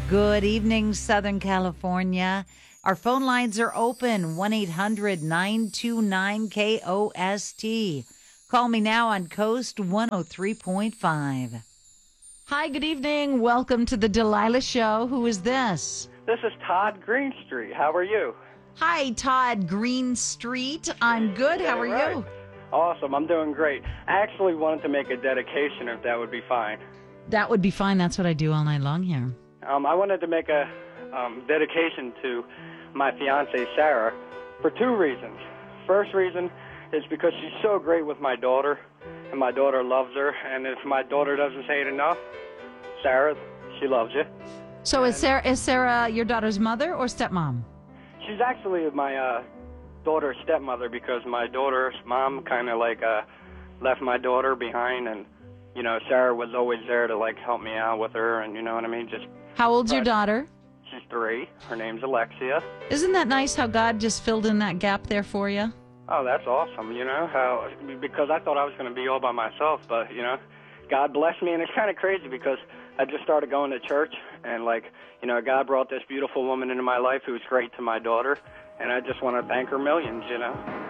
Good evening, Southern California. Our phone lines are open, 1-800-929-KOST. Call me now on Coast 103.5. Hi, good evening. Welcome to the Delilah Show. Who is this? This is Todd Greenstreet. How are you? Hi, Todd Greenstreet. I'm good. How are you? Awesome. I'm doing great. I actually wanted to make a dedication, if that would be fine. That would be fine. That's what I do all night long here. I wanted to make a dedication to my fiancée, Sarah, for two reasons. First reason is because she's so great with my daughter, and my daughter loves her. And if my daughter doesn't say it enough, Sarah, she loves you. So is Sarah your daughter's mother or stepmom? She's actually my daughter's stepmother because my daughter's mom kind of left my daughter behind, and Sarah was always there to help me out with her, and you know what I mean. How old's your daughter? She's 3. Her name's Alexia. Isn't that nice how God just filled in that gap there for you? Oh, that's awesome. Because I thought I was going to be all by myself, but God blessed me, and it's kind of crazy because I just started going to church, and God brought this beautiful woman into my life who was great to my daughter, and I just want to thank her millions.